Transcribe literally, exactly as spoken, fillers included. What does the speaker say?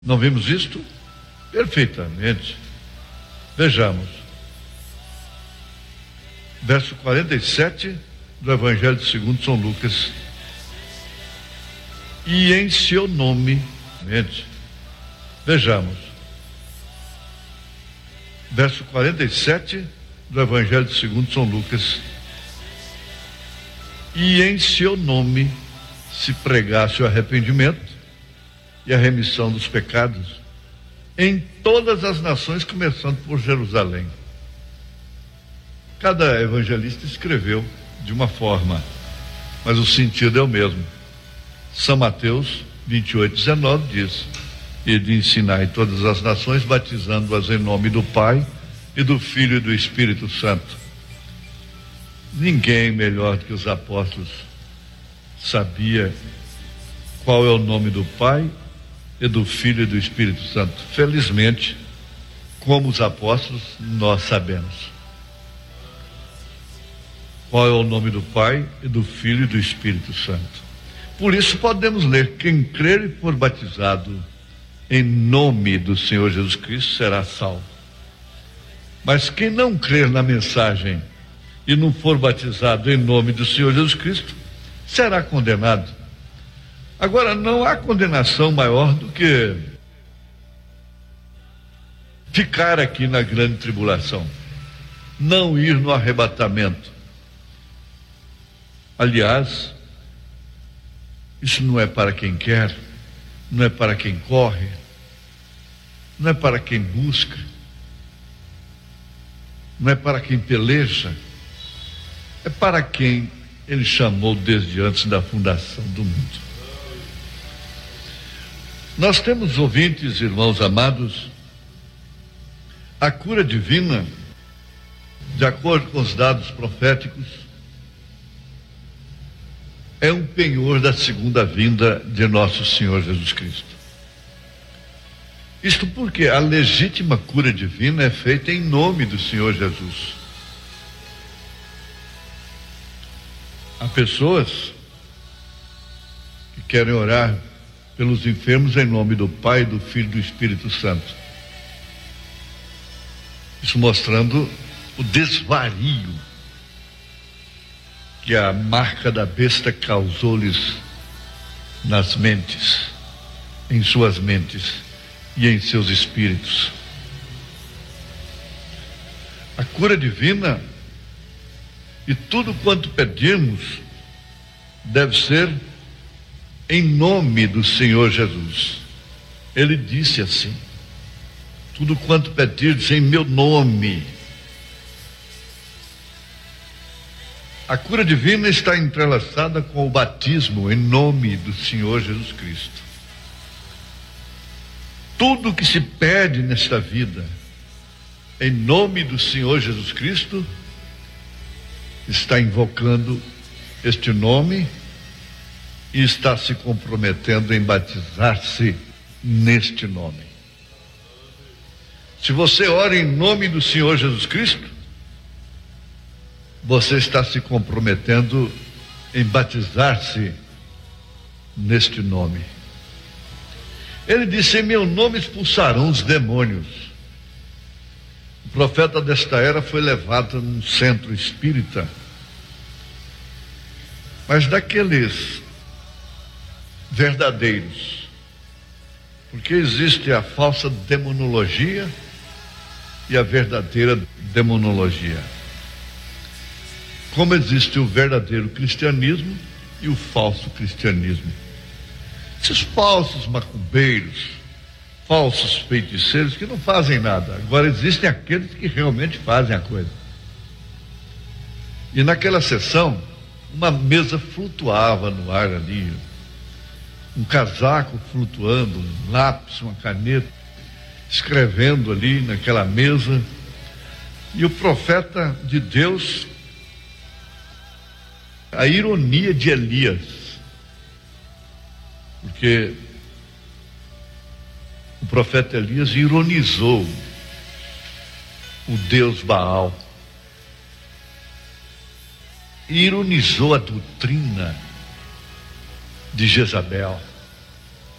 Não vimos isto? Perfeitamente. Vejamos. Verso quarenta e sete do Evangelho segundo São Lucas. E em seu nome, vejamos. Verso quarenta e sete do Evangelho segundo São Lucas. E em seu nome se pregasse o arrependimento e a remissão dos pecados em todas as nações, começando por Jerusalém. Cada evangelista escreveu de uma forma, mas o sentido é o mesmo. São Mateus vinte e oito, dezenove diz: e de ensinar em todas as nações, batizando-as em nome do Pai e do Filho e do Espírito Santo. Ninguém melhor do que os apóstolos sabia qual é o nome do Pai e do Filho e do Espírito Santo. Felizmente, como os apóstolos, nós sabemos qual é o nome do Pai e do Filho e do Espírito Santo. Por isso podemos ler: quem crer e for batizado em nome do Senhor Jesus Cristo será salvo. Mas quem não crer na mensagem e não for batizado em nome do Senhor Jesus Cristo será condenado. Agora, não há condenação maior do que ficar aqui na grande tribulação, não ir no arrebatamento. Aliás, isso não é para quem quer, não é para quem corre, não é para quem busca, não é para quem peleja, é para quem Ele chamou desde antes da fundação do mundo. Nós temos, ouvintes, irmãos amados, a cura divina, de acordo com os dados proféticos, é um penhor da segunda vinda de nosso Senhor Jesus Cristo. Isto porque a legítima cura divina é feita em nome do Senhor Jesus. Há pessoas que querem orar pelos enfermos em nome do Pai, do Filho e do Espírito Santo. Isso mostrando o desvario que a marca da besta causou-lhes nas mentes, em suas mentes e em seus espíritos. A cura divina e tudo quanto pedirmos deve ser em nome do Senhor Jesus. Ele disse assim: tudo quanto pedirdes em meu nome. A cura divina está entrelaçada com o batismo em nome do Senhor Jesus Cristo. Tudo que se pede nesta vida em nome do Senhor Jesus Cristo está invocando este nome e está se comprometendo em batizar-se neste nome. Se você ora em nome do Senhor Jesus Cristo, você está se comprometendo em batizar-se neste nome. Ele disse: em meu nome expulsarão os demônios. O profeta desta era foi levado num centro espírita, mas daqueles verdadeiros, porque existe a falsa demonologia e a verdadeira demonologia, como existe o verdadeiro cristianismo e o falso cristianismo. Esses falsos macumbeiros, falsos feiticeiros que não fazem nada. Agora existem aqueles que realmente fazem a coisa. E naquela sessão, uma mesa flutuava no ar ali, um casaco flutuando, um lápis, uma caneta, escrevendo ali naquela mesa. E o profeta de Deus, a ironia de Elias, porque o profeta Elias ironizou o Deus Baal, ironizou a doutrina de Jezabel.